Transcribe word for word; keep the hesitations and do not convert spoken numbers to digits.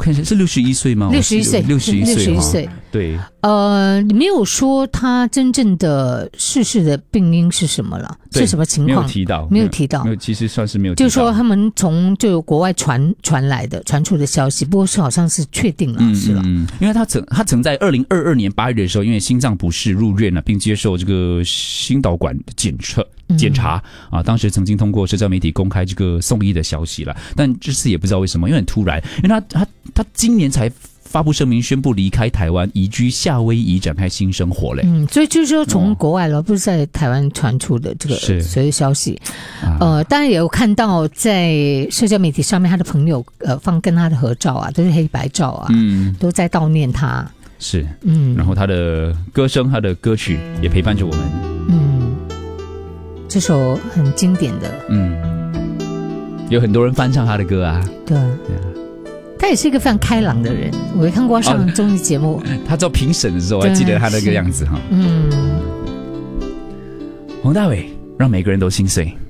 看一下是六十一岁吗？ 六十一岁， 六十一岁， 六十一岁。 对， 呃，没有说他真正的逝世的病因是什么了，是什么情况？ 没有提到， 没有提到， 没有，其实算是没有提到。 就是说他们从就国外传传来的传出的消息，不过是好像是确定了，嗯、是了。 嗯，因为他曾他曾在二零二二年八月的时候，因为心脏不适入院了，并接受这个心导管检测。检查啊，当时曾经通过社交媒体公开这个送医的消息了，但这次也不知道为什么，因为很突然，因为他他他今年才发布声明宣布离开台湾，移居夏威夷展开新生活嘞。 嗯，所以就是说从国外了，哦、不是在台湾传出的这个所谓消息。啊、呃，当然也有看到在社交媒体上面，他的朋友呃放跟他的合照啊，都是黑白照啊，嗯，都在悼念他。 是，嗯，然后他的歌声，他的歌曲也陪伴着我们。嗯。 这首很经典的， 嗯，有很多人翻唱他的歌啊。 对，对啊，他也是一个非常开朗的人。我也看过他上综艺节目， 哦、他做评审的时候，我还记得他那个样子哈。嗯，黄大炜让每个人都心碎。